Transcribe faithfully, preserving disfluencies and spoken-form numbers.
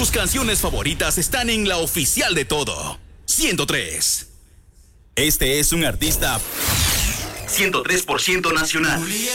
Tus canciones favoritas están en la oficial de todo. ciento tres. Este es un artista ciento tres por ciento nacional.